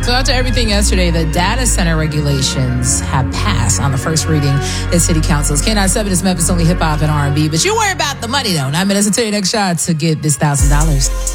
So after everything yesterday, the data center regulations have passed on the first reading at City Council's K97 is Memphis only hip hop and R&B. But you worry about the money though. 9 minutes until your next shot to get this $1,000.